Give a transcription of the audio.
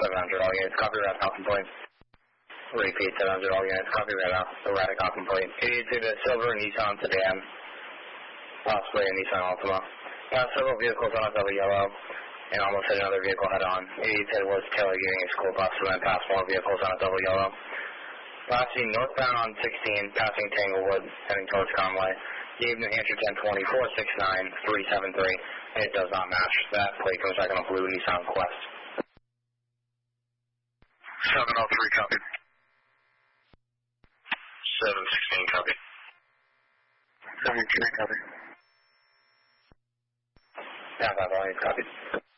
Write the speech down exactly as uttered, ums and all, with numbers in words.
seven hundred, all units, copy red Falcon Point. Repeat, seven hundred, all units, copy red erratic Falcon Point. eighty-two to Silver Nissan Sedan, possibly a Nissan Altima. Got several vehicles on a double yellow, and almost hit another vehicle head-on. eighty-two was Taylor getting a school bus, and then passed more vehicles on a double yellow. Passing northbound on sixteen, passing Tanglewood, heading towards Conway. Gave New Hampshire ten twenty, four six nine, three seven three. It does not match. That plate comes back on a blue Nissan Quest. seven oh three, copy. seven sixteen, copy. seven three, copy. Yeah, that volume, copy.